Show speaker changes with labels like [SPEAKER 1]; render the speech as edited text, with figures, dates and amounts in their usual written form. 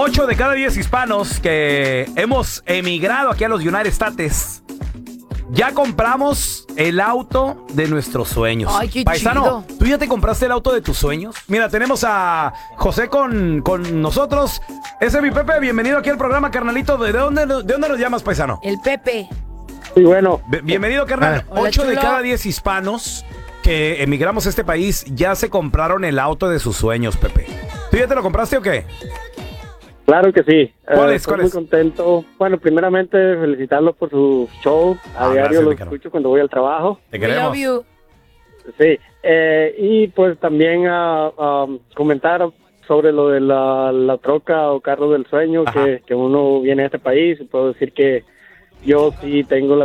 [SPEAKER 1] 8 de cada 10 hispanos que hemos emigrado aquí a los United States ya compramos el auto de nuestros sueños.
[SPEAKER 2] Ay, qué
[SPEAKER 1] Paisano,
[SPEAKER 2] chido.
[SPEAKER 1] ¿tú ya te compraste el auto de tus sueños? Mira, tenemos a José con nosotros. Ese es mi Pepe, bienvenido aquí al programa, carnalito. ¿De dónde nos llamas, paisano?
[SPEAKER 2] El Pepe.
[SPEAKER 3] Sí, bueno.
[SPEAKER 1] Bienvenido, carnal.
[SPEAKER 2] Hola,
[SPEAKER 1] 8 de
[SPEAKER 2] chulo.
[SPEAKER 1] cada 10 hispanos que emigramos a este país ya se compraron el auto de sus sueños, Pepe. ¿Tú ya te lo compraste o qué?
[SPEAKER 3] Claro que sí.
[SPEAKER 1] ¿Cuál es?
[SPEAKER 3] Estoy
[SPEAKER 1] ¿Cuál
[SPEAKER 3] muy
[SPEAKER 1] es?
[SPEAKER 3] contento. Bueno, primeramente felicitarlo por su show. A diario
[SPEAKER 1] gracias,
[SPEAKER 3] lo
[SPEAKER 1] mi carnal.
[SPEAKER 3] escucho cuando voy al trabajo.
[SPEAKER 1] Te
[SPEAKER 2] We
[SPEAKER 1] queremos.
[SPEAKER 2] love you.
[SPEAKER 3] Sí. Y pues también comentar sobre lo de la troca o carro del sueño
[SPEAKER 1] Ajá.
[SPEAKER 3] que uno viene a este país. Puedo decir que yo sí tengo la